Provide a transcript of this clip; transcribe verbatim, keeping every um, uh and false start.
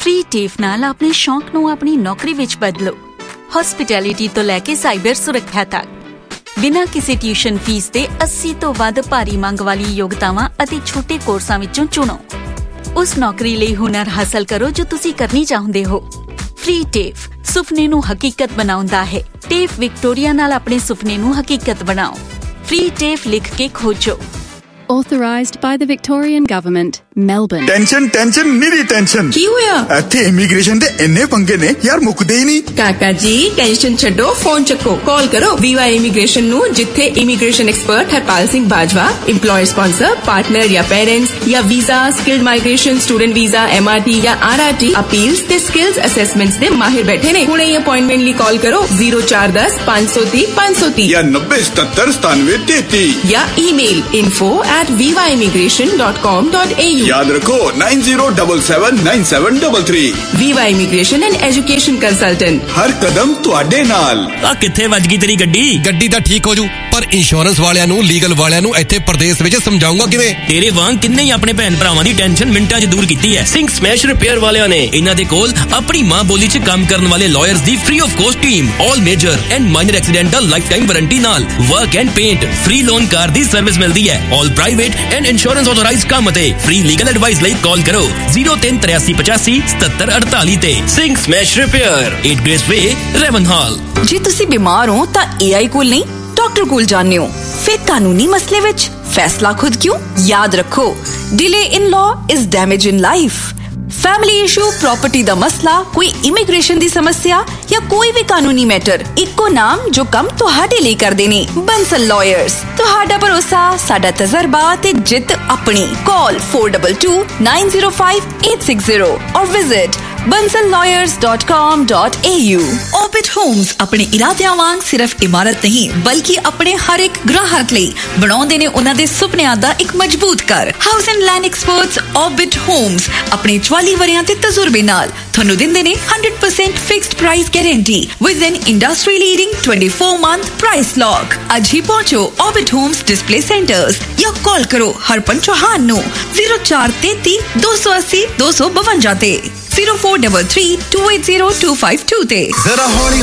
Free टेफ नाल अपने शौक नूं अपनी नौकरी विच बदलो। हॉस्पिटैलिटी तो लैके साइबर सुरक्षा तक बिना किसी ट्यूशन फीस दे अस्सी तो वध भारी मंग वाली योग्यतावां अते छोटे कोर्सां विचों चुनो। उस नौकरी लई हुनर हासिल करो जो तुसी करनी चाहुंदे हो। फ्री टेफ सुपने नूं हकीकत बनाउंदा है। टेफ विक्टोरिया नाल अपने सुपने नूं हकीकत बनाओ। फ्री टेफ लिख के खोजो। Authorised by the Victorian Government, Melbourne. Tension tension निरी टेंशन की होया? इत्थे इमीग्रेशन दे इन्ने पंगे ने यार मुकदे ही नहीं। काका जी टेंशन छड्डो, फोन चक्को, कॉल करो वीवा इमीग्रेशन नु, जिथे immigration expert Harpal Singh Bajwa employer sponsor partner या पेरेंट्स या visa skilled migration student visa MRT या आरआरटी अपील्स ते स्किल्स असेसमेंट्स दे माहिर बैठे ने। हुणे ही अपॉइंटमेंट ली कॉल करो जीरो चार दस पांच सौ तीस पांच सौ तीस या नब्बे सतहत्तर सतानवे तैतीस या email info at viva immigration dot com dot a u। याद रखो nine zero double seven nine seven double three. Viva Immigration and Education Consultant। हर कदम तुहाडे नाल। आ किथे वज गई तेरी गड्डी? गड्डी दा ठीक हो जू, पर इंश्योरेंस वालियां नु लीगल वालियां नु इत्थे प्रदेश विच समझाऊंगा किवें? तेरे वांग किन्ने ही अपने भैन भरावां दी टेंशन मिंटां च दूर कीती है। सिंह स्मैश रिपेयर वालियां ने इन्हां दे कोल अपनी मां बोली च काम करन वाले lawyers the free of cost team all major and minor accidental life time warranty नाल work and paint free loan car the service मिलदी है। All private and insurance authorised काम ते फ्री लीगल एडवाइस लई कॉल करो zero तीन तिरासी पचासी सतहत्तर अड़तालीस ते। Singh smash repair eight grace वे रेवन हॉल। जे तुसी बीमार हो तां एआई कोल नहीं डॉक्टर कोल जाने हो। फिर कानूनी मसले विच फैसला खुद क्यों? याद रखो delay in law is damage in life. Family issue, property दा मसला, कोई इमिग्रेशन दी समस्या या कोई भी कानूनी मैटर, इक्को नाम जो कम तुहाडे लिए कर देने। बंसल लॉयर्स, तुहाडा भरोसा, साडा तजर्बा ते जित अपनी। Call four to to nine zero five eight six zero और visit Bansal lawyers dot com dot A you. Orbit Holmes अपने इरादियां वांग सिर्फ इमारत नहीं बल्कि अपने हर एक ग्राहक ਲਈ ਬਣਾਉਂਦੇ ਨੇ ਉਹਨਾਂ ਦੇ ਸੁਪਨਿਆਂ ਦਾ ਇੱਕ ਮਜ਼ਬੂਤ ਘਰ। House and land experts orbit Holmes ਆਪਣੇ ਚੁਆਲੀ ਵਰਿਆਂ ਦੇ ਤਜਰਬੇ ਨਾਲ ਤੁਹਾਨੂੰ ਦਿੰਦੇ ਨੇ hundred percent fixed price guarantee with N industry leading twenty four month price lock. ਅੱਜ ਹੀ ਪਹੁੰਚੋ ऑर्बिट होम्स डिस्प्ले सेंटर्स या कॉल करो हरपन चौहान नो जीरो चार तैती दो सौ अस्सी दो सौ बवंजा ते zero four double three to eight zero to five to ते।